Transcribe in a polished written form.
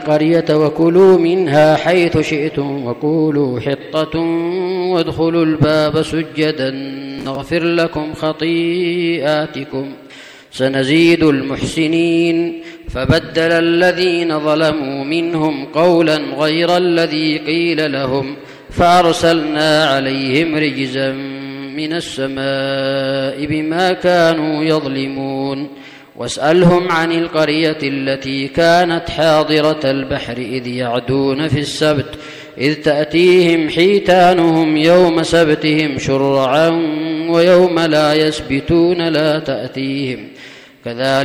القرية وكلوا منها حيث شئتم وقولوا حطة وادخلوا الباب سجدا نغفر لكم خطيئاتكم سنزيد المحسنين. فبدل الذين ظلموا منهم قولا غير الذي قيل لهم فأرسلنا عليهم رجزا من السماء بما كانوا يظلمون. واسألهم عن القرية التي كانت حاضرة البحر إذ يعدون في السبت إذ تأتيهم حيتانهم يوم سبتهم شرعا ويوم لا يسبتون لا تأتيهم كذلك